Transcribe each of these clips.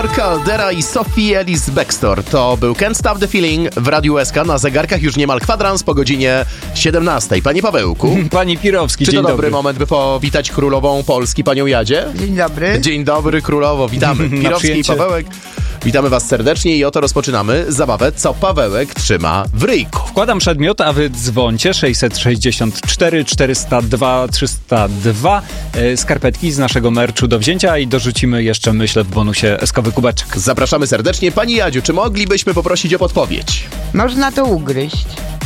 Mark Caldera i Sophie Ellis Bextor. To był Can't Stop the Feeling w Radiu SK. Na zegarkach już niemal kwadrans po godzinie 17. Panie Pawełku. Pani Pirowski, Czy dzień to dobry dobry. moment, by powitać królową Polski, panią Jadzie? Dzień dobry. Dzień dobry, królowo. Witamy. Pirowski i przyjęcie. Pawełek. Witamy was serdecznie i oto rozpoczynamy zabawę Co Pawełek trzyma w ryjku. Wkładam przedmiot, a wy dzwońcie 664 402 302. Skarpetki z naszego merchu do wzięcia i dorzucimy jeszcze, myślę, w bonusie eskowy kubeczek. Zapraszamy serdecznie. Pani Jadziu, czy moglibyśmy poprosić o podpowiedź? Można to ugryźć.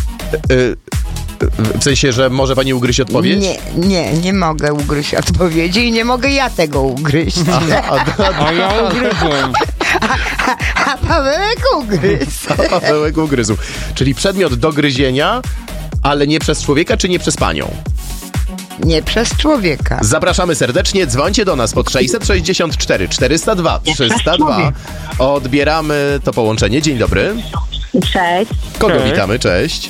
W sensie, że może pani ugryźć odpowiedź? Nie mogę ugryźć odpowiedzi i nie mogę ja tego ugryźć. A ja ugryzłem. A Pawełek ugryzł. Pawełek ugryzł. Czyli przedmiot do gryzienia, ale nie przez człowieka, czy nie przez panią? Nie przez człowieka. Zapraszamy serdecznie, dzwońcie do nas pod 664 402 302. Odbieramy to połączenie. Dzień dobry. Cześć. Kogo Cześć. witamy? Cześć.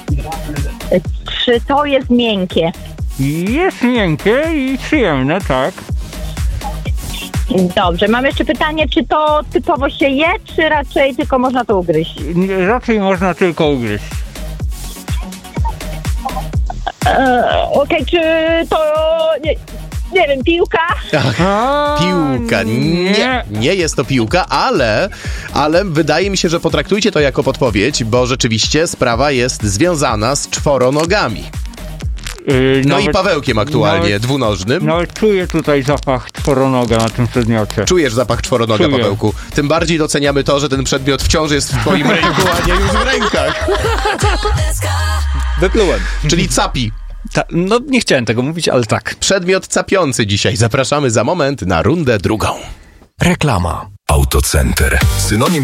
Czy to jest miękkie? Jest miękkie i przyjemne, tak. Dobrze, mam jeszcze pytanie, czy to typowo się je, czy raczej tylko można to ugryźć? Raczej można tylko ugryźć. Okej, czy to, nie wiem, piłka? Piłka. Nie jest to piłka, ale wydaje mi się, że potraktujcie to jako podpowiedź, bo rzeczywiście sprawa jest związana z czworonogami. No i Pawełkiem aktualnie, dwunożnym. No czuję tutaj zapach czworonoga na tym przedmiocie. Czujesz zapach czworonoga, Czuję. Pawełku. Tym bardziej doceniamy to, że ten przedmiot wciąż jest w twoim ręku, a nie już w rękach. Wyplułem. Czyli capi. No nie chciałem tego mówić, ale tak. Przedmiot capiący dzisiaj. Zapraszamy za moment na rundę drugą. Reklama. Autocenter. Synonim